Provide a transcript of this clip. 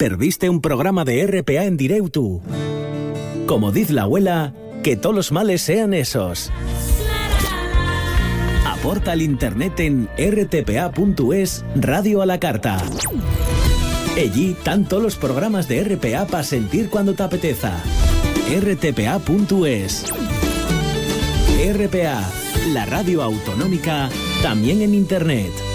Perdiste un programa de RPA en directo. Como dice la abuela, que todos los males sean esos. Aporta al internet en rtpa.es Radio a la Carta. Allí están todos los programas de RPA para sentir cuando te apeteza. rtpa.es. RPA, la radio autonómica, también en internet.